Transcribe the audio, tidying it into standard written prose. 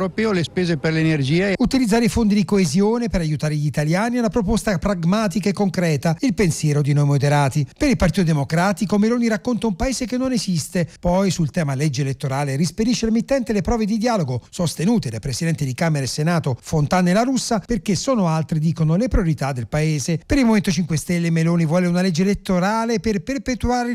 europeo le spese per l'energia. Utilizzare i fondi di coesione per aiutare gli italiani è una proposta pragmatica e concreta, il pensiero di noi moderati. Per il Partito Democratico Meloni racconta un paese che non esiste. Poi sul tema legge elettorale rispedisce al mittente le prove di dialogo sostenute dai presidenti di Camera e Senato Fontana e La Russa, perché sono altre, dicono, le priorità del paese. Per il Movimento 5 Stelle Meloni vuole una legge elettorale per perpetuare il